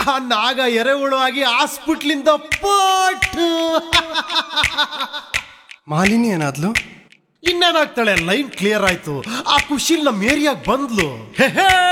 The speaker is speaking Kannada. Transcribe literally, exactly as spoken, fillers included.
ಆ ನಾಗ ಎರೆಹುಳು ಆಗಿ ಹಾಸ್ಪಿಟ್ಲಿಂದ ಪಟ್. ಮಾಲಿನಿ ಏನಾದ್ಲು? ಇನ್ನೇನಾಗ್ತಾಳೆ, ಲೈನ್ ಕ್ಲಿಯರ್ ಆಯ್ತು. ಆ ಖುಷಿಲ್ ನಮ್ಮ ಏರಿಯಾಗ ಬಂದ್ಲು.